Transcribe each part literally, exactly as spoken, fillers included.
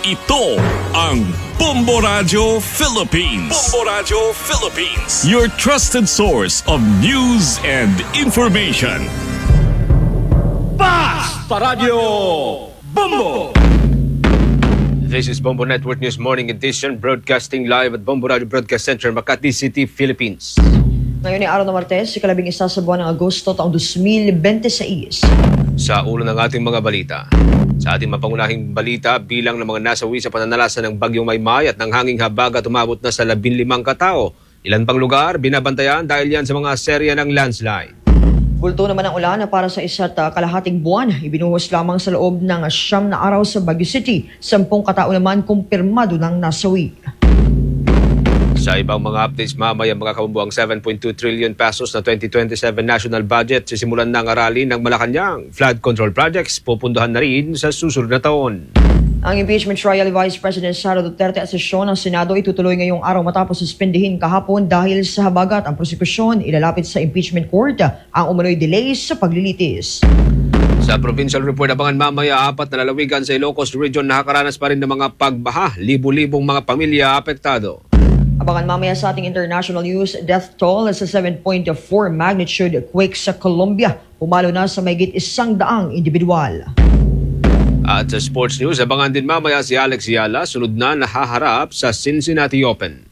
Ito ang Bombo Radio Philippines. Bombo Radio Philippines. Your trusted source of news and information. Basta Radio Bombo! This is Bombo Network News Morning Edition, broadcasting live at Bombo Radio Broadcast Center, Makati City, Philippines. Ngayon ay araw ng Martes, ikalabing isa sa buwan ng Agosto taong two thousand twenty-six. Sa ulo ng ating mga balita. Sa ating mapangunahing balita, bilang ng mga nasawi sa pananalasa ng Bagyong Maymay at ng hanging habagat umabot na sa labing limang katao. Ilan pang lugar binabantayan dahil yan sa mga serya ng landslide. Bulto naman ang ulan na para sa isa't uh, kalahating buwan. Ibinuhos lamang sa loob ng siyam na araw sa Baguio City. Sampung katao naman kumpirmado ng nasawi. Sa ibang mga updates, mamaya mga kabumbuang seven point two trillion pesos na twenty twenty-seven national budget sisimulan na ang aralin ng Malacanang. Flood control projects pupunduhan na rin sa susunod na taon. Ang impeachment trial ni Vice President Sara Duterte at sesyon ng Senado itutuloy ngayong araw matapos suspendihin kahapon dahil sa habagat ang prosekusyon ilalapit sa impeachment court ang umano'y delays sa paglilitis. Sa provincial report, abangan mamaya apat na lalawigan sa Ilocos Region nakakaranas pa rin ng mga pagbaha. Libu-libong mga pamilya apektado. Abangan mamaya sa ating international news, death toll sa seven point four magnitude quake sa Colombia. Pumalo na sa mahigit isang daang individual. At sa sports news, abangan din mamaya si Alex Yala, sunod na nahaharap sa Cincinnati Open.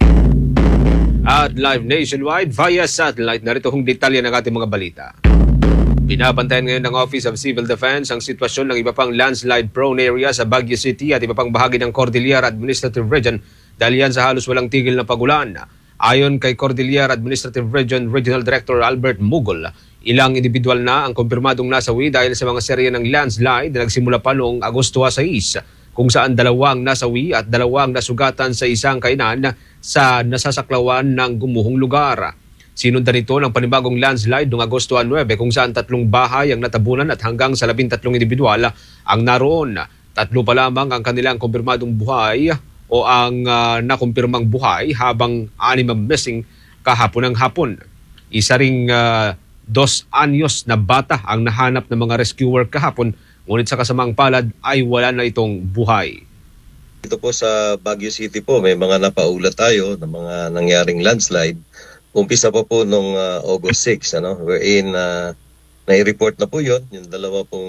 At live nationwide via satellite, narito hong detalye ng ating mga balita. Binabantayan ngayon ng Office of Civil Defense ang sitwasyon ng iba pang landslide-prone area sa Baguio City at iba pang bahagi ng Cordillera Administrative Region dahil yan sa halos walang tigil na pagulan. Ayon kay Cordillera Administrative Region Regional Director Albert Mugol, ilang individual na ang kumpirmadong nasawi dahil sa mga serye ng landslide na nagsimula pa noong Agosto sais, kung saan dalawang nasawi at dalawang nasugatan sa isang kainan sa nasasaklawan ng gumuhong lugar. Sinundan ito ng panibagong landslide noong Agosto nine kung saan tatlong bahay ang natabunan at hanggang sa labing tatlong individual ang naroon. Tatlo pa lamang ang kanilang kumpirmadong buhay o ang uh, nakumpirmang buhay habang anim ang missing kahapon ng hapon. Isa ring uh, dos anyos na bata ang nahanap ng mga rescuer kahapon, ngunit sa kasamang palad ay wala na itong buhay. Ito po sa Baguio City po, may mga napaulat tayo ng mga nangyaring landslide. Umpisa pa po nung uh, August sixth, ano, wherein uh, nai-report na po yun, yung dalawa pong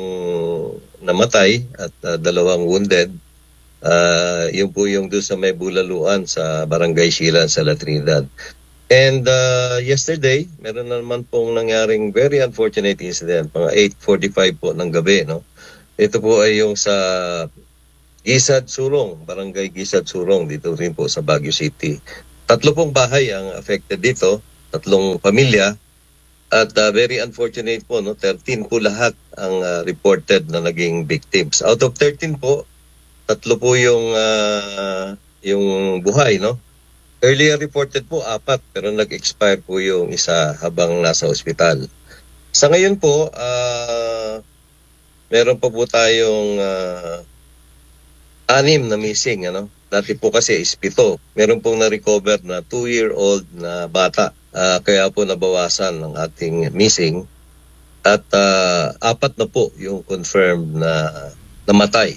namatay at uh, dalawang wounded. Uh, yun po yung doon sa may bulaluan sa Barangay Silan sa La Trinidad. And uh, yesterday, meron na naman pong nangyaring very unfortunate incident, mga eight forty-five po ng gabi. No? Ito po ay yung sa Gisad Surong, Barangay Gisad Surong, dito rin po sa Baguio City. Tatlo pong bahay ang affected dito, tatlong pamilya. At uh, very unfortunate po, no? thirteen po lahat ang uh, reported na naging victims. Out of thirteen po, tatlo po yung uh, yung buhay, no? Earlier reported po apat, pero nag-expire po yung isa habang nasa ospital. Sa ngayon po, uh, meron pa po tayong uh, anim na missing, ano? Dati po kasi is pito. Meron pong na-recover na two-year-old na bata. Uh, kaya po nabawasan ng ating missing. At uh, apat na po yung confirmed na namatay.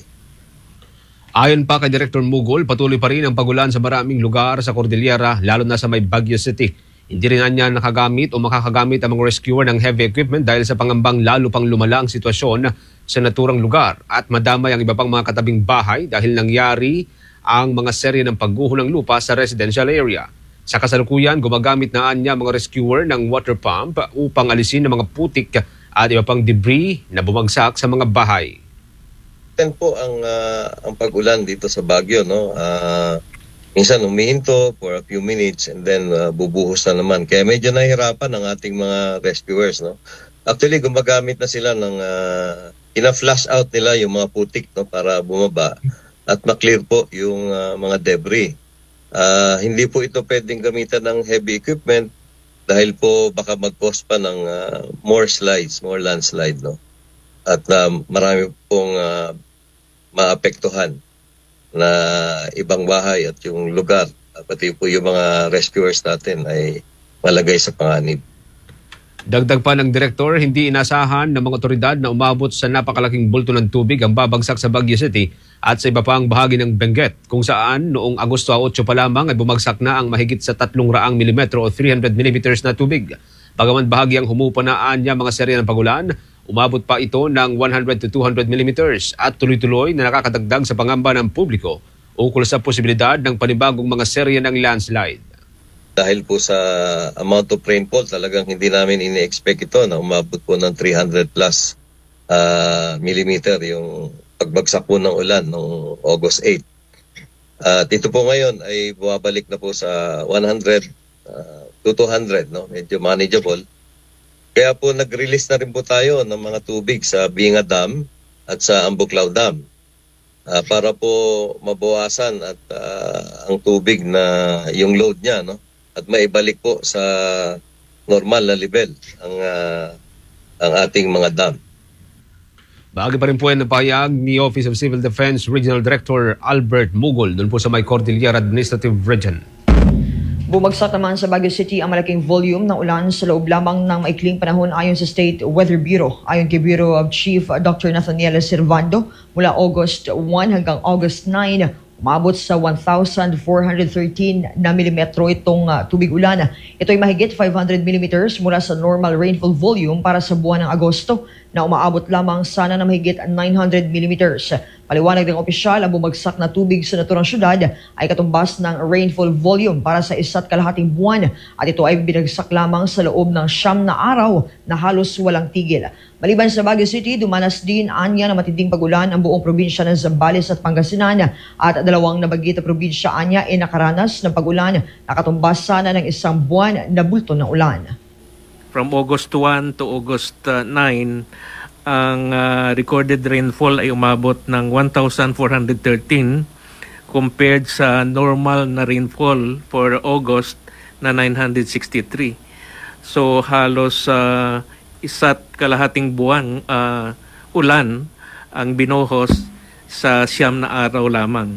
Ayon pa kay Director Mugol, patuloy pa rin ang pagulan sa maraming lugar sa Cordillera, lalo na sa may Baguio City. Hindi rin niya nakagamit o makakagamit ang mga rescuer ng heavy equipment dahil sa pangambang lalo pang lumala ang sitwasyon sa naturang lugar at madamay ang iba pang mga katabing bahay dahil nangyari ang mga serye ng pagguho ng lupa sa residential area. Sa kasalukuyan, gumagamit na niya mga rescuer ng water pump upang alisin ang mga putik at iba pang debris na bumagsak sa mga bahay. Yan po ang uh, ang pag-ulan dito sa Baguio, no. Uh, minsan umihinto for a few minutes and then uh, bubuhos na naman. Kaya medyo nahihirapan ang ating mga rescuers, no. Actually, gumagamit na sila ng uh, ina-flush out nila yung mga putik, no, para bumaba at ma-clear po yung uh, mga debris. Uh, hindi po ito pwedeng gamitan ng heavy equipment dahil po baka mag-cause pa ng uh, more slides, more landslide, no. At uh, marami pong uh, maapektuhan na ibang bahay at yung lugar, pati po yung mga rescuers natin ay malagay sa panganib. Dagdag pa ng direktor, hindi inasahan ng mga otoridad na umabot sa napakalaking bulto ng tubig ang babagsak sa Baguio City at sa iba pang bahagi ng Benguet, kung saan noong Agosto eight pa lamang ay bumagsak na ang mahigit sa tatlong raang milimetro o three hundred millimeters na tubig. Bagaman bahagyang humupa na anya mga serya ng pagulan, umabot pa ito ng one hundred to two hundred millimeters at tuloy-tuloy na nakakadagdag sa pangamba ng publiko ukol sa posibilidad ng panibagong mga serya ng landslide. Dahil po sa amount of rainfall, talagang hindi namin ini-expect ito na umabot po ng three hundred plus uh, millimeter yung pagbagsak po ng ulan noong August eight. At uh, ito po ngayon ay bumabalik na po sa one hundred uh, to two hundred, no? Medyo manageable. Kaya po nag-release na rin po tayo ng mga tubig sa Binga Dam at sa Ambuklao Dam uh, para po mabawasan at uh, ang tubig na yung load niya, no? At maibalik po sa normal na level ang uh, ang ating mga dam. Bahagi pa rin po yan ng pahayag ni Office of Civil Defense Regional Director Albert Mugol doon po sa may Cordillera Administrative Region. Bumagsak naman sa Baguio City ang malaking volume ng ulan sa loob lamang ng maikling panahon ayon sa State Weather Bureau. Ayon kay Bureau of Chief Doctor Nathaniel Servando, mula August one hanggang August nine, umabot sa one thousand four hundred thirteen na milimetro itong uh, tubig ulan. Ito ay mahigit five hundred millimeters mula sa normal rainfall volume para sa buwan ng Agosto na umaabot lamang sana na mahigit nine hundred millimeters. Paliwanag ng opisyal, ang bumagsak na tubig sa naturang syudad ay katumbas ng rainfall volume para sa isa't kalahating buwan at ito ay binagsak lamang sa loob ng siyam na araw na halos walang tigil. Maliban sa Baguio City, dumanas din anya na matinding pagulan ang buong probinsya ng Zambales at Pangasinan at dalawang nabanggit na probinsya anya ay nakaranas ng pagulan na katumbas sana ng isang buwan na bulto ng ulan. From August one to August nine, ang uh, recorded rainfall ay umabot ng one thousand four hundred thirteen compared sa normal na rainfall for August na nine hundred sixty-three. So halos uh, isa't kalahating buwan uh, ulan ang binuhos sa siyam na araw lamang.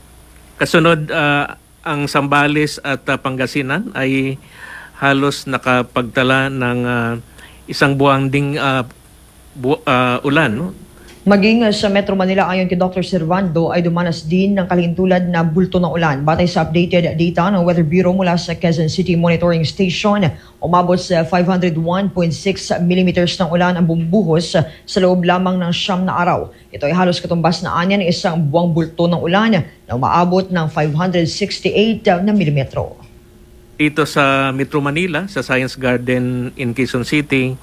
Kasunod, uh, ang Zambales at uh, Pangasinan ay halos nakapagtala ng uh, isang buwang ding uh, bu- uh, ulan. No? Maging sa Metro Manila, ayon kay Doctor Servando, ay dumanas din ng kalintulad na bulto ng ulan. Batay sa updated data ng Weather Bureau mula sa Quezon City Monitoring Station, umabot sa five hundred one point six millimeters ng ulan ang bumubuhos sa loob lamang ng siyam na araw. Ito ay halos katumbas na anya ng isang buwang bulto ng ulan na umaabot ng five hundred sixty-eight na milimetro. Dito sa Metro Manila, sa Science Garden in Quezon City,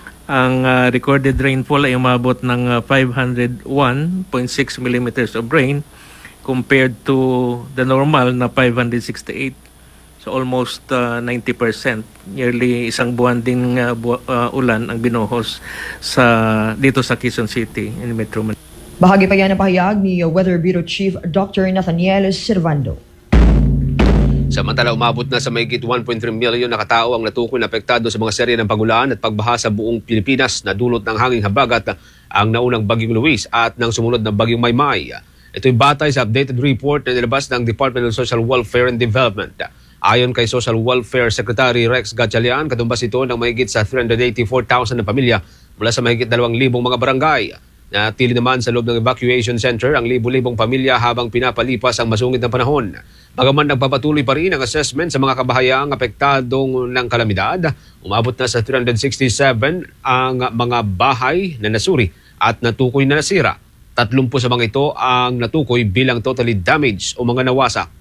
ang uh, recorded rainfall ay umabot ng uh, five hundred one point six millimeters of rain compared to the normal na five hundred sixty-eight. So almost uh, ninety percent. Nearly isang buwan ding uh, bu- uh, ulan ang binuhos sa, dito sa Quezon City in Metro Manila. Bahagi pa yan ang pahayag ni Weather Bureau Chief Doctor Nathaniel Servando. Samantala, umabot na sa mahigit one point three million na katao ang natukoy na apektado sa mga serye ng pagulan at pagbaha sa buong Pilipinas na dulot ng hanging habagat ang naunang Bagyong Luis at ng sumunod na Bagyong Maymay. Ito'y batay sa updated report na nilabas ng Department of Social Welfare and Development. Ayon kay Social Welfare Secretary Rex Gatchalian, katumbas ito ng mahigit sa three hundred eighty-four thousand na pamilya mula sa mahigit two thousand mga barangay. Natili naman sa loob ng evacuation center ang libu-libong pamilya habang pinapalipas ang masungit na panahon. Bagaman nagpapatuloy pa rin ang assessment sa mga kabahayang apektadong ng kalamidad, umabot na sa three hundred sixty-seven ang mga bahay na nasuri at natukoy na nasira. Tatlumpu sa mga ito ang natukoy bilang totally damaged o mga nawasak.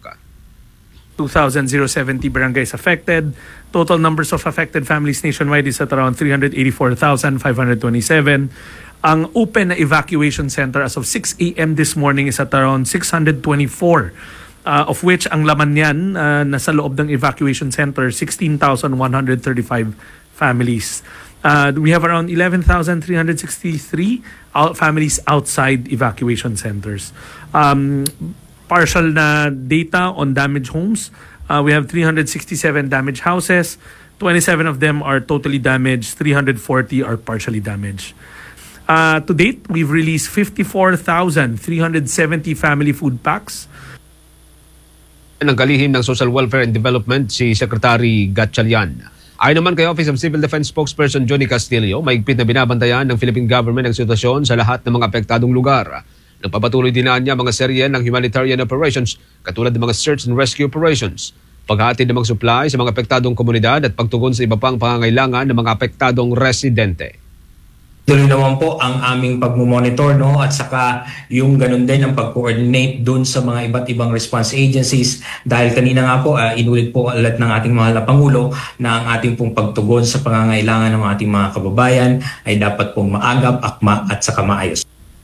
two thousand seventy barangays affected. Total numbers of affected families nationwide is at around three hundred eighty-four thousand five hundred twenty-seven. Ang open na evacuation center as of six a.m. this morning is at around six hundred twenty-four. Uh, of which ang laman niyan uh, nasa loob ng evacuation center, sixteen thousand one hundred thirty-five families. Uh, we have around eleven thousand three hundred sixty-three out- families outside evacuation centers. Um, partial na data on damaged homes. Uh, we have three hundred sixty-seven damaged houses. twenty-seven of them are totally damaged. three hundred forty are partially damaged. Uh, to date, we've released fifty-four thousand three hundred seventy family food packs. Ng kalihim ng Social Welfare and Development si Secretary Gatchalian. Ayon naman kay Office of Civil Defense spokesperson Johnny Castillo, maigpit na binabantayan ng Philippine government ang sitwasyon sa lahat ng mga apektadong lugar. Nagpapatuloy din niya mga serye ng humanitarian operations katulad ng mga search and rescue operations, paghahatid ng mga supply sa mga apektadong komunidad at pagtugon sa iba pang pangangailangan ng mga apektadong residente. Tuloy naman po ang aming pagmumonitor, no, at saka yung ganun din ang pag-coordinate dun sa mga iba't ibang response agencies dahil kanina nga po uh, inulit po ulit ng ating mahal na Pangulo na ang ating pong pagtugon sa pangangailangan ng ating mga kababayan ay dapat pong maagap, akma at saka maayos.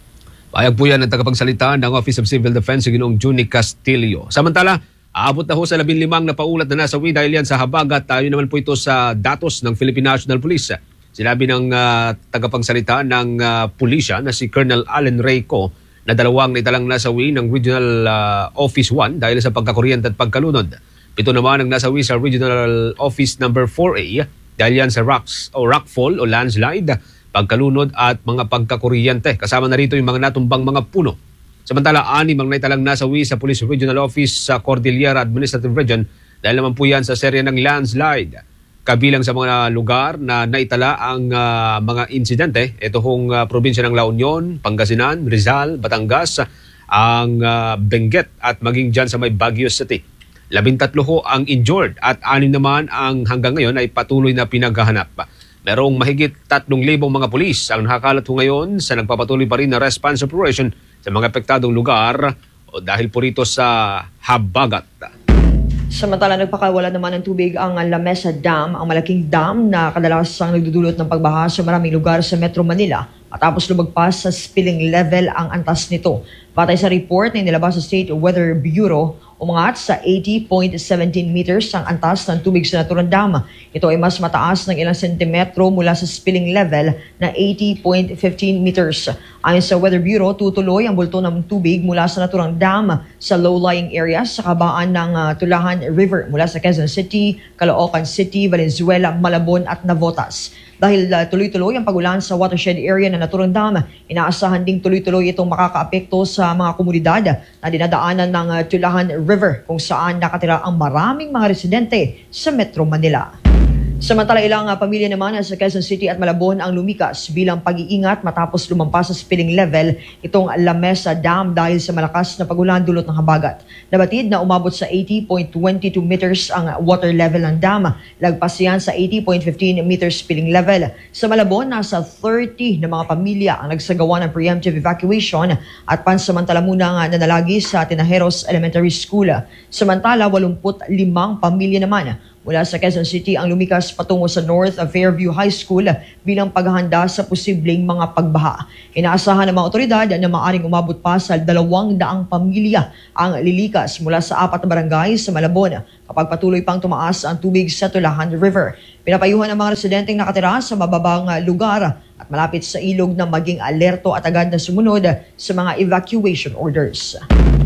Payag po yan ang tagapagsalita ng Office of Civil Defense, Ginoong Johnny Castillo. Samantala, aabot na ho sa labing limang na paulat na nasawi dahil yan sa habagat. Tayo naman po ito sa datos ng Philippine National Police. Sinabi ng uh, tagapagsalita ng uh, pulisya na si Colonel Allen Reyco na dalawang naitalang nasawi ng Regional uh, Office one dahil sa pagkakuryente at pagkalunod. Pito naman ang nasawi sa Regional Office number four A dahil yan sa rocks o rockfall o landslide, pagkalunod at mga pagkakuryente. Kasama na rito yung mga natumbang mga puno. Samantala, anim ang naitalang nasawi sa Police Regional Office sa Cordillera Administrative Region dahil naman po yan sa serye ng landslide. Kabilang sa mga lugar na naitala ang uh, mga insidente, ito hong uh, probinsya ng La Union, Pangasinan, Rizal, Batangas, ang uh, Benguet at maging dyan sa may Baguio City. Labintatlo ho ang injured at anim naman ang hanggang ngayon ay patuloy na pinaghahanap. Merong mahigit tatlong libong mga pulis ang nakakalat ho ngayon sa nagpapatuloy pa rin na response operation sa mga apektadong lugar o dahil po rito sa habagat. Samantala, nagpakawala naman ng tubig ang La Mesa Dam, ang malaking dam na kadalasang nagdudulot ng pagbaha sa maraming lugar sa Metro Manila matapos lumagpas sa spilling level ang antas nito. Batay sa report na inilabas sa State Weather Bureau, umangat sa eighty point one seven meters ang antas ng tubig sa naturang dam. Ito ay mas mataas ng ilang sentimetro mula sa spilling level na eighty point one five meters. Ayon sa Weather Bureau, tutuloy ang bulto ng tubig mula sa naturang dam sa low-lying areas sa kabaan ng uh, Tulahan River mula sa Quezon City, Caloocan City, Valenzuela, Malabon at Navotas. Dahil uh, tuloy-tuloy ang pagulan sa watershed area ng naturang dam, inaasahan ding tuloy-tuloy itong makakaapekto sa mga komunidad na dinadaanan ng uh, Tulahan River kung saan nakatira ang maraming mga residente sa Metro Manila. Samantala, ilang uh, pamilya naman sa Quezon City at Malabon ang lumikas bilang pag-iingat matapos lumampas sa spilling level itong La Mesa Dam dahil sa malakas na pagulan dulot ng habagat. Nabatid na umabot sa eighty point two two meters ang water level ng dam. Lagpas yan sa eighty point one five meters spilling level. Sa Malabon, nasa thirty na mga pamilya ang nagsagawa ng preemptive evacuation at pansamantala munang nanalagi sa Tinajeros Elementary School. Samantala, eighty-five pamilya naman mula sa Quezon City ang lumikas patungo sa North of Fairview High School bilang paghahanda sa posibleng mga pagbaha. Inaasahan ng mga otoridad na maaaring umabot pa sa dalawang daang pamilya ang lilikas mula sa apat na barangay sa Malabon kapag patuloy pang tumaas ang tubig sa Tulahan River. Pinapayuhan ang mga residenteng nakatira sa mababang lugar at malapit sa ilog na maging alerto at agad na sumunod sa mga evacuation orders.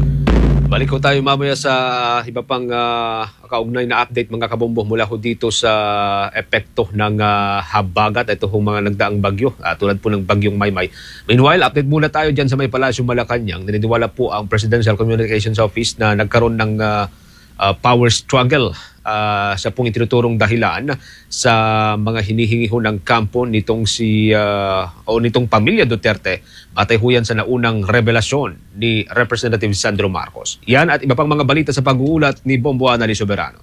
Balik ko tayo mamaya sa iba pang uh, kaugnay na update mga kabombo mula ho dito sa epekto ng uh, habagat. Ito hong mga nagdaang bagyo, uh, tulad po ng bagyong Maymay. Meanwhile, update muna tayo dyan sa may Palasyo Malacanang. Naniniwala po ang Presidential Communications Office na nagkaroon ng uh, uh, power struggle uh, sa pong itinuturong dahilan sa mga hinihingi ho ng kampo nitong si uh, o nitong pamilya Duterte. Batay ho yan sa naunang revelasyon ni Representative Sandro Marcos. Yan at iba pang mga balita sa pag-uulat ni Bombo Anali Soberano.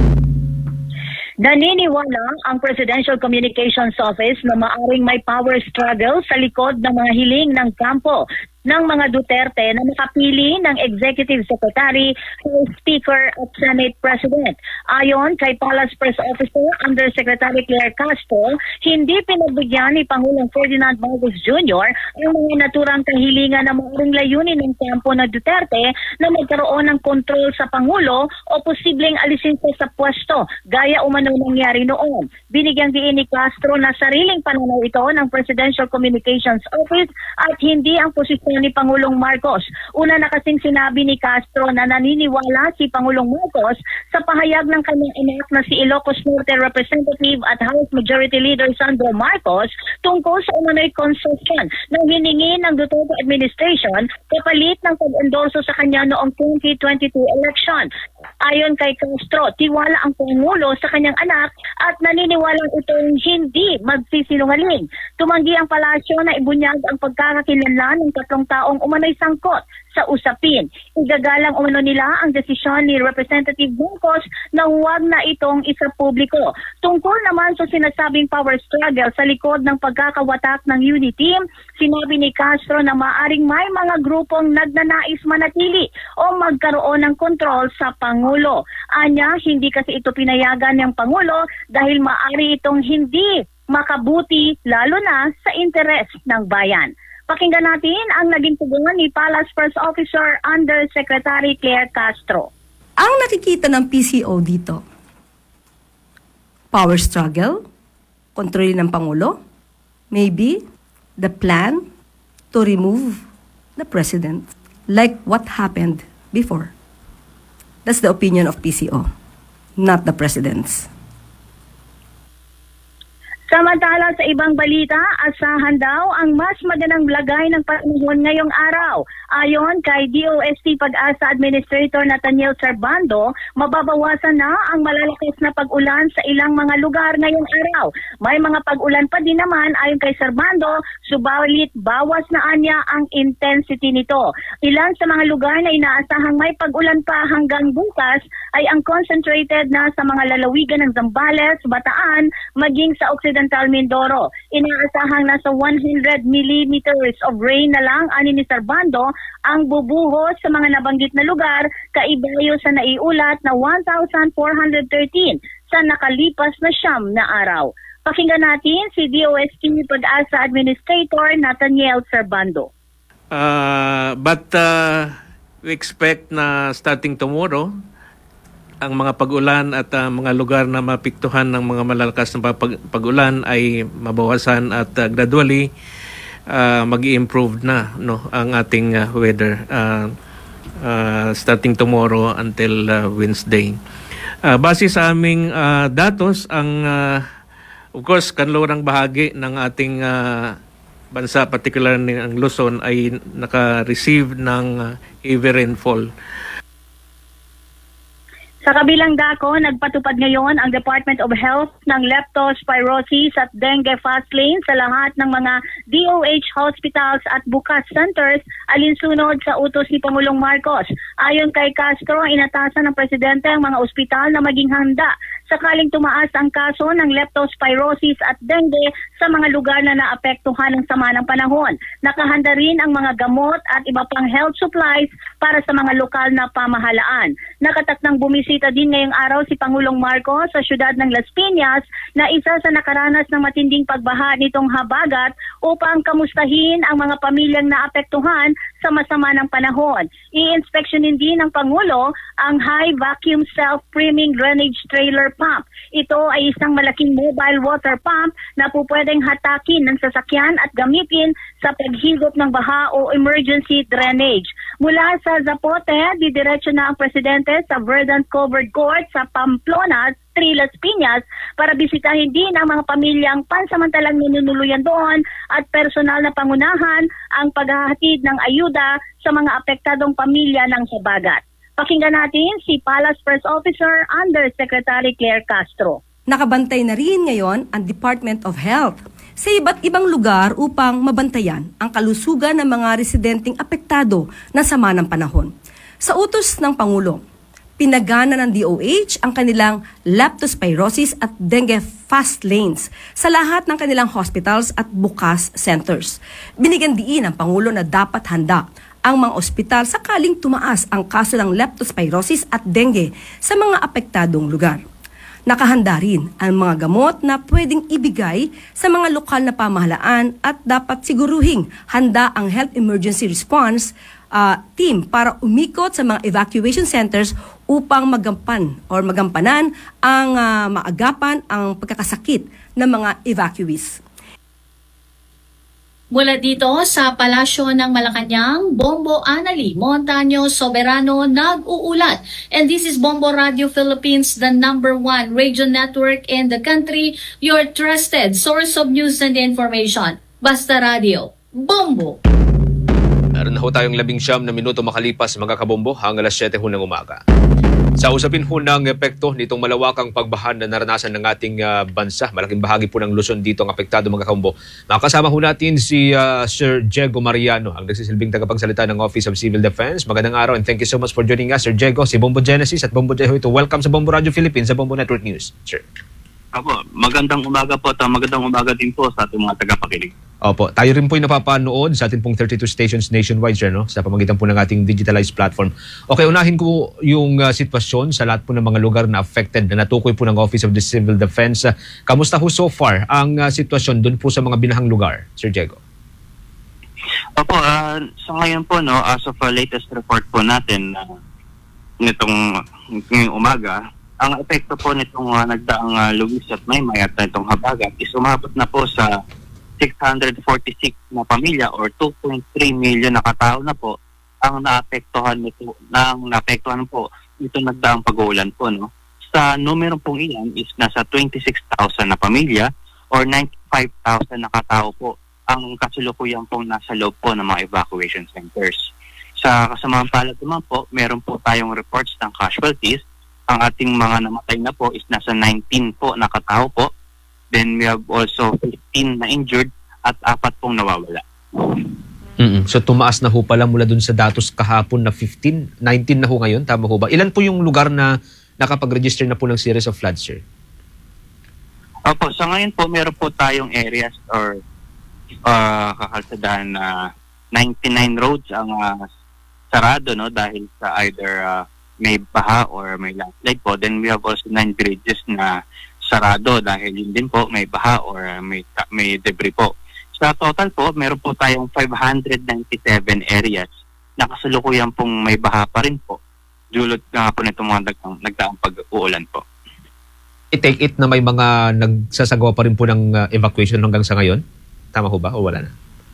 Naniniwala ang Presidential Communications Office na maaring may power struggle sa likod ng mga hiling ng kampo ng mga Duterte na makapili ng Executive Secretary, Speaker at Senate President. Ayon kay Palace Press Officer Undersecretary Claire Castro, hindi pinagbigyan ni Pangulong Ferdinand Marcos Junior ang mga naturang kahilingan na maaaring layunin ng kampo na Duterte na magkaroon ng kontrol sa Pangulo o posibleng alisin siya sa pwesto, gaya umano nangyari noon. Binigyang diin ni Castro na sariling pananaw ito ng Presidential Communications Office at hindi ang posisyon ni Pangulong Marcos. Una na kasing sinabi ni Castro na naniniwala si Pangulong Marcos sa pahayag ng kanyang anak na si Ilocos Norte Representative at House Majority Leader Sandro Marcos tungkol sa umano'y concession na hiningi ng Duterte administration kapalit ng pag-endorso sa kanya noong twenty twenty-two election. Ayon kay Castro, tiwala ang Pangulo sa kanyang anak at naniniwalang itong hindi magsisinungaling. Tumanggi ang palasyo na ibunyag ang pagkakakilanlan ng tatlong taong umano'y sangkot sa usapin. Igagalang umano nila ang desisyon ni Representative Bungkos na huwag na itong isa publiko. Tungkol naman sa sinasabing power struggle sa likod ng pagkakawatak ng Unity, sinabi ni Castro na maaring may mga grupong nagnanais manatili o magkaroon ng kontrol sa Pangulo. Anya, hindi kasi ito pinayagan ng Pangulo dahil maaari itong hindi makabuti lalo na sa interes ng bayan. Pakinggan natin ang naging tugon ni Palace First Officer Undersecretary Claire Castro. Ang nakikita ng P C O dito, power struggle, kontrolin ng Pangulo, maybe the plan to remove the President like what happened before. That's the opinion of P C O, not the President's. Samantala sa ibang balita, asahan daw ang mas magandang lagay ng panahon ngayong araw. Ayon kay D O S T Pag-asa Administrator Nathaniel Serbando, mababawasan na ang malalakas na pag-ulan sa ilang mga lugar ngayong araw. May mga pag-ulan pa din naman ayon kay Serbando, subalit bawas na anya ang intensity nito. Ilan sa mga lugar na inaasahang may pag-ulan pa hanggang bukas ay ang concentrated na sa mga lalawigan ng Zambales, Bataan, maging sa Occidental Mindoro. Inaasahang nasa one hundred millimeters of rain na lang ani ni Serbando ang bubuhos sa mga nabanggit na lugar, kaibayo sa naiulat na one thousand four hundred thirteen sa nakalipas na siyam na araw. Pakinggan natin si D O S T Pag-asa Administrator Nathaniel Serbando. Uh, but uh, we expect na starting tomorrow, ang mga pag-ulan at uh, mga lugar na mapiktuhan ng mga malalakas na pag- pag-ulan ay mabawasan at uh, gradually uh, mag-i-improve na no ang ating uh, weather uh, uh, starting tomorrow until uh, Wednesday. Uh, base sa aming uh, datos, ang uh, of course kanlurang bahagi ng ating uh, bansa, particularly ang Luzon, ay naka-receive ng uh, heavy rainfall. Sa kabilang dako, nagpatupad ngayon ang Department of Health ng leptospirosis at dengue fast lane sa lahat ng mga D O H hospitals at bukas centers alinsunod sa utos ni Pangulong Marcos. Ayon kay Castro, inatasan ng Presidente ang mga ospital na maging handa sakaling tumaas ang kaso ng leptospirosis at dengue sa mga lugar na naapektuhan ng sama ng panahon. Nakahanda rin ang mga gamot at iba pang health supplies para sa mga lokal na pamahalaan. Nakatakdang bumisita din ngayong araw si Pangulong Marcos sa siyudad ng Las Piñas na isa sa nakaranas ng matinding pagbaha nitong habagat upang kamustahin ang mga pamilyang naapektuhan sa masama ng panahon. I-inspeksyonin din ng Pangulo ang high vacuum self-priming drainage trailer pump. Ito ay isang malaking mobile water pump na po pwedeng hatakin ng sasakyan at gamitin sa paghigop ng baha o emergency drainage. Mula sa Zapote, didiretso na ang Presidente sa Verdant Covered Court sa Pamplona, Trilas Piñas para bisitahin din ang mga pamilyang pansamantalang ninunuluyan doon at personal na pangunahan ang paghahatid ng ayuda sa mga apektadong pamilya ng habagat. Pakinggan natin si Palace First Officer Undersecretary Claire Castro. Nakabantay na rin ngayon ang Department of Health sa iba't ibang lugar upang mabantayan ang kalusugan ng mga residenteng apektado ng sama ng panahon. Sa utos ng Pangulo, pinagana ng D O H ang kanilang leptospirosis at dengue fast lanes sa lahat ng kanilang hospitals at bukas centers. Binigyan diin ng Pangulo na dapat handa ang mga ospital sakaling tumaas ang kaso ng leptospirosis at dengue sa mga apektadong lugar. Nakahanda rin ang mga gamot na pwedeng ibigay sa mga lokal na pamahalaan at dapat siguruhing handa ang health emergency response uh, team para umikot sa mga evacuation centers upang magampan or magampanan ang uh, maagapan ang pagkakasakit ng mga evacuees. Mula dito sa Palasyo ng Malacanang, Bombo Anali Montaño Soberano nag-uulat. And this is Bombo Radio Philippines, the number one radio network in the country, your trusted source of news and information. Basta Radio, Bombo! Meron na ho tayong labing siyam na minuto makalipas mga kabombo hanggang alas siyete ho ng umaga. Sa usapin po ng epekto nitong malawakang pagbaha na naranasan ng ating uh, bansa, malaking bahagi po ng Luzon dito ang apektado mga kaumbo. Makasama po natin si uh, Sir Diego Mariano, ang nagsisilbing tagapagsalita ng Office of Civil Defense. Magandang araw and thank you so much for joining us, Sir Diego. Si Bombo Genesis at Bombo Jeho ito. Welcome sa Bombo Radio Philippines, sa Bombo Network News. Sir. Opo, magandang umaga po at magandang umaga din po sa ating mga tagapakinig. Opo, tayo rin po yung napapanood sa ating pong thirty-two stations nationwide, sir, no? Sa pamagitan po ng ating digitalized platform. Okay, unahin ko yung uh, sitwasyon sa lahat po ng mga lugar na affected na natukoy po ng Office of the Civil Defense. Uh, kamusta ho so far ang uh, sitwasyon doon po sa mga binahang lugar, Sir Diego? Opo, uh, sa ngayon po, no, as of the uh, latest report po natin uh, nitong ngayong umaga, ang epekto po nitong uh, nagdaang uh, Luis at Maymay at itong Habagat is umabot na po sa six hundred forty-six na pamilya or two point three million na katao na po ang naapektuhan nito, nang naapektuhan po ito nagdaang pag-uulan po, no. Sa numero pong iyan is nasa twenty-six thousand na pamilya or ninety-five thousand na katao po ang kasalukuyan pong nasa loob po ng mga evacuation centers. Sa kasamaang palad naman po, meron po tayong reports ng casualties. Ang ating mga namatay na po is nasa nineteen po na katao po. Then we have also fifteen na injured at apat pong nawawala. Mm-mm. So tumaas na ho pala mula dun sa datos kahapon na fifteen, nineteen na ho ngayon, tama ho ba? Ilan po yung lugar na nakapag-register na po ng series of floods, sir? Opo, sa ngayon po meron po tayong areas or uh, kakalsadahan na uh, ninety-nine roads ang uh, sarado, no, dahil sa either uh, may baha or may landslide po. Then we have also nine bridges na sarado dahil yun din po may baha or may, may debris po. Sa total po, meron po tayong five hundred ninety-seven areas na kasalukuyan pong may baha pa rin po. Dulot nga po nitong mga nagdaang, nagdaang pag-uulan po. I-take it na may mga nagsasagawa pa rin po ng uh, evacuation hanggang sa ngayon? Tama ho ba o wala na?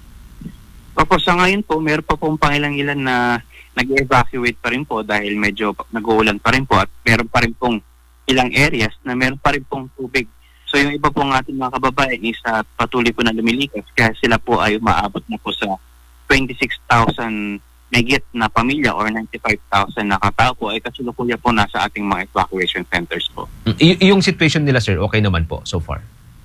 Opo, sa ngayon po, meron pa pong pangilang-ilan na nag-evacuate pa rin po dahil medyo nag-uulan pa rin po at meron pa rin pong ilang areas na meron pa rin pong tubig. So yung iba pong ating mga kababayan is uh, patuloy po na lumilikas kaya sila po ay umaabot na po sa twenty-six thousand megit na pamilya or ninety-five thousand na katao po ay kasalukuyan po nasa ating mga evacuation centers po. Y- yung situation nila, sir, okay naman po so far?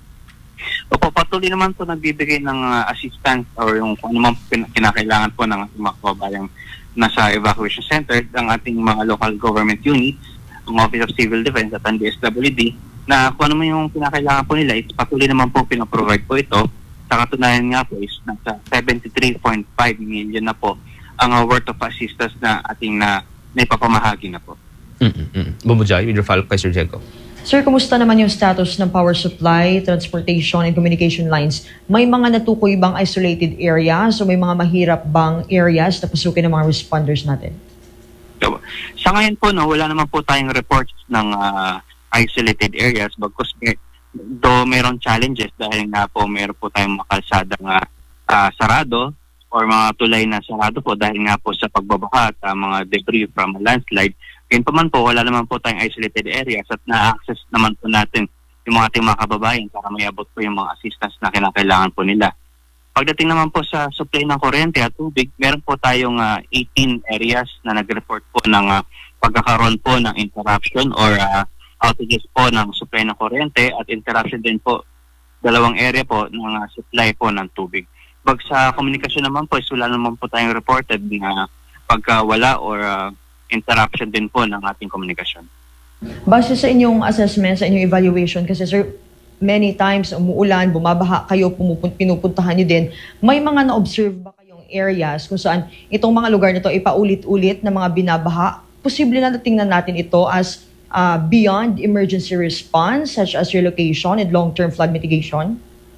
Opo, patuloy naman po nagbibigay ng uh, assistance or yung kung ano man kinakailangan po ng ating mga kababayang nasa evacuation center, ang ating mga local government units, ang Office of Civil Defense at ang D S W D, na kung ano man yung kinakailangan po nila, it, patuloy naman po pinaprovide po ito. Sa katunayan nga po is nasa seventy-three point five million na po ang uh, worth of assistance na ating na naipapamahagi na po. Mm-hmm. Bumujay, with your follow-up kay Sir Diego. Sir, kumusta naman yung status ng power supply, transportation, and communication lines? May mga natukoy bang isolated areas o may mga mahirap bang areas na pasukin ng mga responders natin? So, sa ngayon po, no, wala naman po tayong reports ng uh, isolated areas bagkus may, do mayroon challenges dahil nga po mayroon po tayong makalsadang uh, uh, sarado or mga tulay na sarado po dahil nga po sa pagbabaha at uh, mga debris from landslide. Ngayon pa man po, wala naman po tayong isolated areas at na-access naman po natin yung mga ating mga kababayan para may abot po yung mga assistance na kinakailangan po nila. Pagdating naman po sa supply ng kuryente at tubig, meron po tayong uh, eighteen areas na nag-report po ng uh, pagkakaroon po ng interruption or uh, outages po ng supply ng kuryente at interruption din po dalawang area po ng uh, supply po ng tubig. Pag sa komunikasyon naman po, is wala naman po tayong reported na pagkawala or uh, interruption din po ng ating komunikasyon. Base sa inyong assessment, sa inyong evaluation, kasi sir, many times umuulan, bumabaha kayo, pumupunt, pinupuntahan nyo din, may mga na-observe ba kayong areas kung saan itong mga lugar nito ay paulit-ulit na mga binabaha? Posible na tingnan natin ito as uh, beyond emergency response, such as relocation and long-term flood mitigation?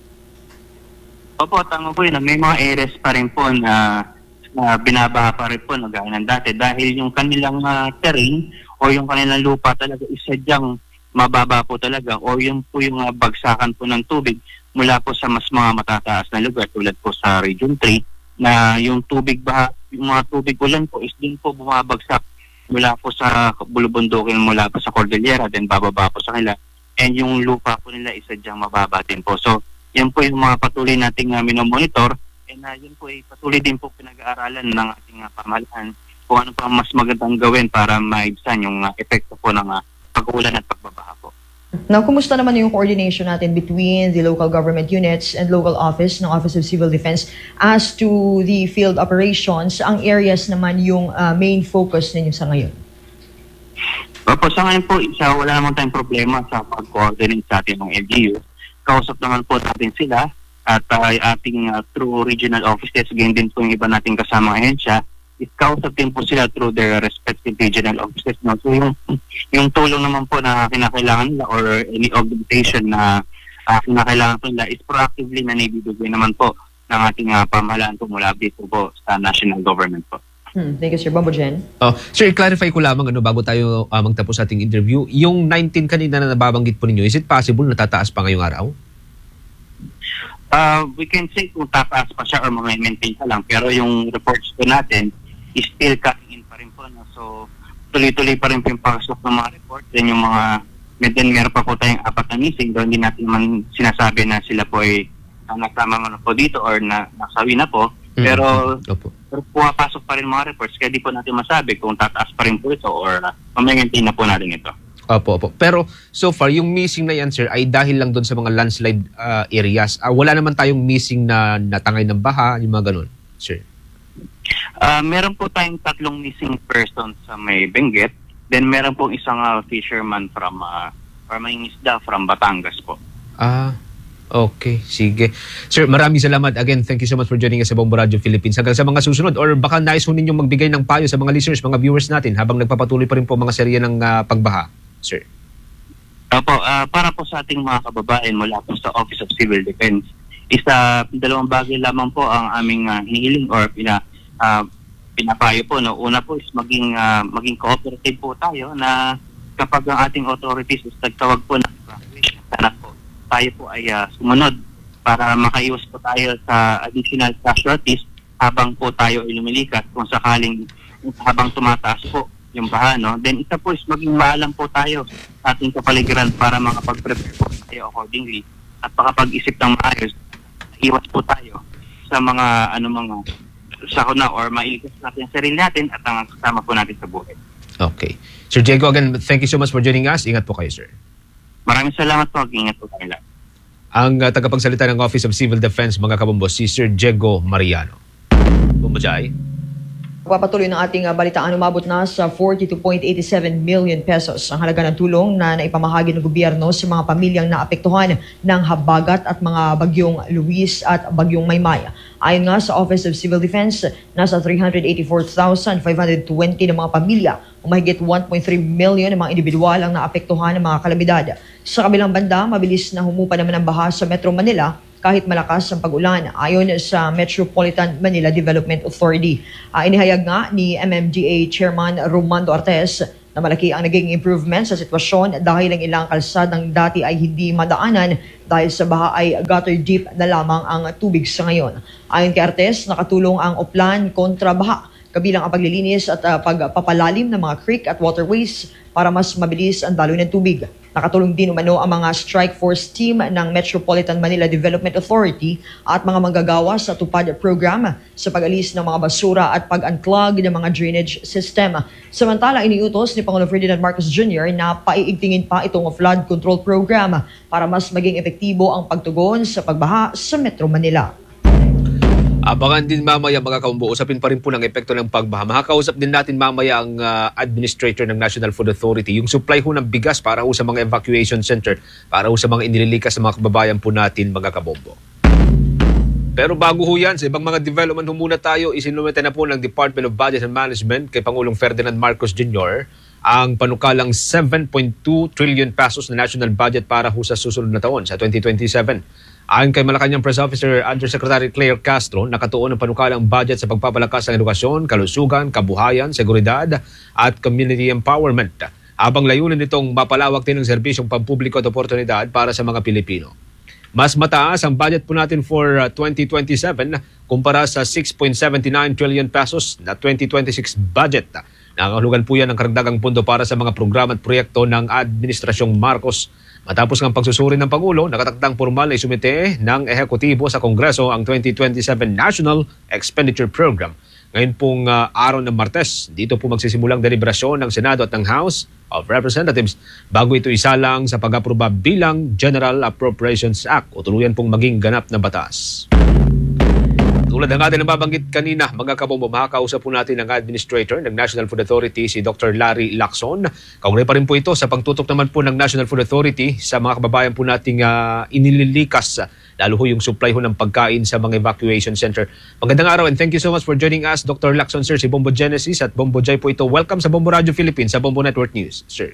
Opo, tama po yun. May mga areas pa rin po na na binabaha pa rin po na gaya ng dati dahil yung kanilang uh, terrain o yung kanilang lupa talaga isadyang mababa po talaga o yung po yung uh, bagsakan po ng tubig mula po sa mas mga matataas na lugar tulad po sa Region three na yung tubig baha, yung mga tubig ulan po is din po bumabagsak mula po sa bulubundukin mula po sa Cordillera then bababa po sa kanila and yung lupa po nila isadyang mababa din po. So yan po yung mga patuloy nating uh, minomonitor. And uh, yun po ay patuloy din po pinag-aaralan ng ating uh, pamahalaan kung ano pa mas magandang gawin para maibsan yung uh, epekto po ng uh, pag-uulan at pagbabaha po. Now, kumusta naman yung coordination natin between the local government units and local office ng Office of Civil Defense as to the field operations? Ang areas naman yung uh, main focus ninyo sa ngayon? Opo, sa ngayon po, isa, wala naman tayong problema sa pag-coordinate sa atin ng L G U. Kausap naman po natin sila at uh, ating uh, through regional offices, ganyan din po yung iba nating kasamang ahensya, is kausap din po sila through their respective regional offices. No? So yung, yung tulong naman po na kinakailangan nila or any augmentation na uh, kinakailangan po nila is proactively na naibibigay naman po ng ating uh, pamahalaan po mula dito po sa national government po. Hmm, thank you, Sir Bombo Jen. Oh, sir, clarify ko lamang ano bago tayo uh, magtapos sa ating interview. Yung nineteen kanina na nababanggit po ninyo, is it possible na tataas pa ngayong araw? Uh, we can say kung tataas pa siya or ma-maintain pa lang. Pero yung reports po natin is still coming in pa rin po. No? So, tuloy-tuloy pa rin po yung pasok ng mga reports. Then yung mga, then meron pa po tayong apat na missing. Doon hindi natin man sinasabi na sila po ay uh, nasama na po dito or na, nasawi na po. Pero, mm-hmm. pero pumapasok pa rin mga reports. Kaya di po natin masabi kung tataas pa rin po ito or uh, ma-maintain na po natin ito. Opo, opo. Pero so far, yung missing na yan, sir, ay dahil lang doon sa mga landslide uh, areas. Uh, wala naman tayong missing na natangay ng baha, yung mga ganun, sir? Uh, meron po tayong tatlong missing persons sa may Benguet. Then meron pong isang uh, fisherman from, uh, or may isda from Batangas po. Ah, okay. Sige. Sir, maraming salamat. Again, thank you so much for joining us sa Bombo Radio Philippines. Hanggang sa mga susunod, or baka nais ho ninyong magbigay ng payo sa mga listeners, mga viewers natin, habang nagpapatuloy pa rin po mga serye ng uh, pagbaha. Sir. Opo, uh, para po sa ating mga kababayan mula po sa Office of Civil Defense, isa dalawang bagay lamang po ang aming uh, hinihiling or pina, uh, pinapayo po. No? Una po is maging, uh, maging cooperative po tayo na kapag ang ating authorities is nagtawag po ng evacuation, sana po tayo po ay uh, sumunod para makaiwas po tayo sa additional casualties habang po tayo ay lumilikas kung sakaling habang tumataas po yung baha, no? Then isa po is maging maalam po tayo sa ating kapaligiran para makapag-prepare po tayo accordingly at makapag-isip ng maayos. Iwas po tayo sa mga ano mga sakuna or mailigtas natin ang sarili natin at ang kasama po natin sa buhay. Okay. Sir Diego, again, thank you so much for joining us. Ingat po kayo, sir. Maraming salamat po. Ingat po kayo. Ang uh, tagapagsalita ng Office of Civil Defense, mga kabombo, si Sir Diego Mariano. Bumbajay. Papatuloy ng ating uh, balitaan, umabot na sa forty-two point eight seven million pesos ang halaga ng tulong na naipamahagi ng gobyerno sa mga pamilyang naapektuhan ng habagat at mga bagyong Luis at bagyong Maymay. Ayon nga sa Office of Civil Defense, nasa three hundred eighty-four thousand five hundred twenty ng mga pamilya o mahigit one point three million ng mga individual ang naapektuhan ng mga kalamidad. Sa kabilang banda, mabilis na humupa naman ang baha sa Metro Manila kahit malakas ang pag-ulan, ayon sa Metropolitan Manila Development Authority. Uh, inihayag nga ni M M D A Chairman Romando Artes na malaki ang naging improvement sa sitwasyon dahil ang ilang kalsadang dati ay hindi madaanan dahil sa baha ay gutter deep na lamang ang tubig sa ngayon. Ayon kay Artes, nakatulong ang Oplan kontra baha, kabilang ang paglilinis at uh, pagpapalalim ng mga creek at waterways para mas mabilis ang daloy ng tubig. Nakatulong din umano ang mga strike force team ng Metropolitan Manila Development Authority at mga manggagawa sa tupad program sa pag-alis ng mga basura at pag-unclog ng mga drainage system. Samantala, iniutos ni Pangulong Ferdinand Marcos Junior na paiigtingin pa itong flood control program para mas maging epektibo ang pagtugon sa pagbaha sa Metro Manila. Abangan din mamaya mga kaumbo, usapin pa rin po ng epekto ng pagbaha. Makakausap din natin mamaya ang uh, administrator ng National Food Authority. Yung supply ho ng bigas para ho sa mga evacuation center, para ho sa mga inililikas sa mga kababayan po natin mga kabombo. Pero bago ho yan, sa ibang mga development ho muna tayo, isinumite na po ng Department of Budget and Management kay Pangulong Ferdinand Marcos Junior ang panukalang seven point two trillion pesos na national budget para ho sa susunod na taon, sa twenty twenty-seven. Ayon kay Malacanang Press Officer Undersecretary Claire Castro, nakatuon ang panukalang budget sa pagpapalakas ng edukasyon, kalusugan, kabuhayan, seguridad at community empowerment. Habang layunin nitong mapalawak din ang serbisyong pampubliko at oportunidad para sa mga Pilipino. Mas mataas ang budget po natin for uh, twenty twenty-seven kumpara sa six point seven nine trillion pesos na twenty twenty-six budget. Nakahulugan po yan ng karagdagang pondo para sa mga programa at proyekto ng Administrasyong Marcos. Matapos ng pagsusuri ng Pangulo, nakatakdang formal na isumite ng ehekutibo sa Kongreso ang twenty twenty-seven National Expenditure Program. Ngayon pong uh, araw ng Martes, dito po magsisimulang deliberasyon ng Senado at ng House of Representatives bago ito isalang sa pag-aproba bilang General Appropriations Act o tuluyan pong maging ganap na batas. Tulad ng ating nababanggit kanina, mga kabombo, makakausap po natin ang Administrator ng National Food Authority, si Doctor Larry Lacson. Kaugnay pa rin po ito sa pagtutok naman po ng National Food Authority sa mga kababayan po nating uh, inililikas, lalo ho yung supply ho ng pagkain sa mga evacuation center. Magandang araw and thank you so much for joining us, Doctor Lacson, sir. Si Bombo Genesis at Bombo Jai po ito. Welcome sa Bombo Radio Philippines, sa Bombo Network News, sir.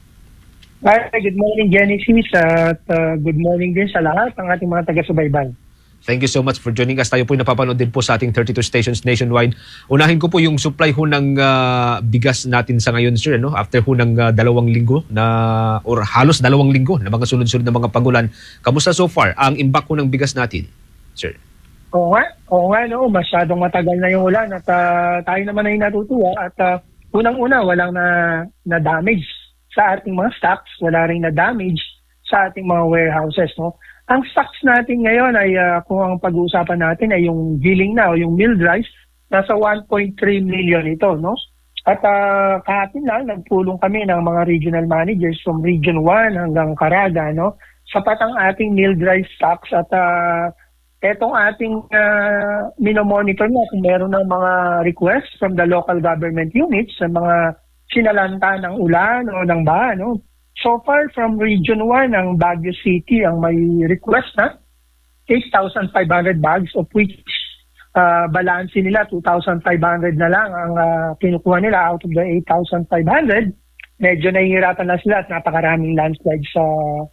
Hi, good morning Genesis at uh, good morning din sa lahat ng ating mga taga-subaybay. Thank you so much for joining us. Tayo po napapanood din po sa ating thirty-two stations nationwide. Unahin ko po yung supply ho ng uh, bigas natin sa ngayon, sir. No? After ho ng uh, dalawang linggo na or halos dalawang linggo na mga sunod-sunod na mga pagulan. Kamusta so far ang imbak ho ng bigas natin, sir? Oo nga, oo nga, no? Masyadong matagal na yung ulan at uh, tayo naman ay natutuwa at uh, unang-una walang na, na damage sa ating mga stocks, wala rin na damage sa ating mga warehouses, no? Ang stocks natin ngayon ay uh, kung ang pag-uusapan natin ay yung giling na o yung milled rice, nasa one point three million ito, no? At uh, kahapon lang, nagpulong kami ng mga regional managers from Region one hanggang Caraga, no? Sapat ang ating milled rice stocks at uh, etong ating uh, minomonitor na kung meron ng mga requests from the local government units sa mga sinalanta ng ulan o ng baha, no? So far from Region one, ang Baguio City ang may request na eight thousand five hundred bags of which uh, balance nila two thousand five hundred na lang ang uh, kinukuha nila out of the eight thousand five hundred. Medyo nahihirapan na sila at napakaraming landslide sa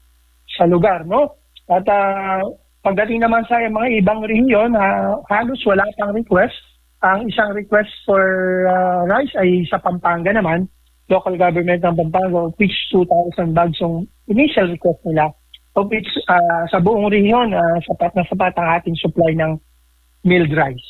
sa lugar, no? At uh, pagdating naman sa mga ibang rehiyon, uh, halos wala pang request. Ang isang request for uh, rice ay sa Pampanga naman, local government ng Pampanga, which two thousand bags yung initial request nila. Of which uh, sa buong rehiyon, uh, sapat na sapat ang ating supply ng milled rice.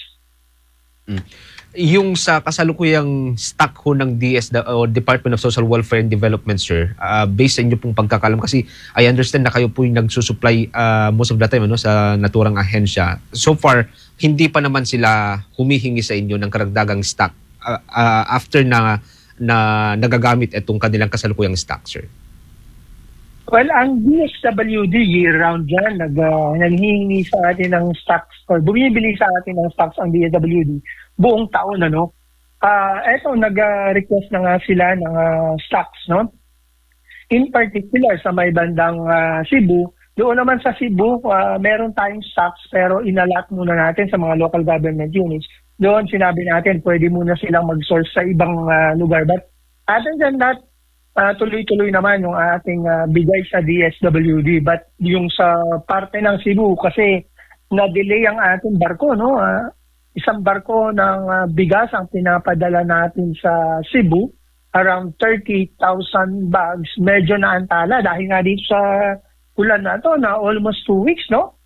Mm. Yung sa kasalukuyang stock ho ng D S o Department of Social Welfare and Development, sir, uh, based sa inyo pong pagkakalam, kasi I understand na kayo po yung nagsusupply uh, most of the time ano, sa naturang ahensya. So far, hindi pa naman sila humihingi sa inyo ng karagdagang stock uh, uh, after na na nagagamit itong kanilang kasalukuyang stock, sir? Well, ang D S W D year-round dyan, nag, uh, nanghihingi sa atin ng stocks or bumibili sa atin ng stocks ang D S W D buong taon, ano? Uh, eto, nag-request na nga sila ng uh, stocks, no? In particular, sa may bandang uh, Cebu, doon naman sa Cebu, uh, meron tayong stocks pero inalat muna natin sa mga local government units. Doon sinabi natin pwede muna silang mag-source sa ibang uh, lugar. But other than that, uh, tuloy-tuloy naman yung ating uh, bigay sa D S W D. But yung sa parte ng Cebu, kasi na-delay ang ating barko, no? Uh, isang barko ng uh, bigas ang pinapadala natin sa Cebu, around thirty thousand bags, medyo naantala dahil nga dito sa ulan na to na almost two weeks, no?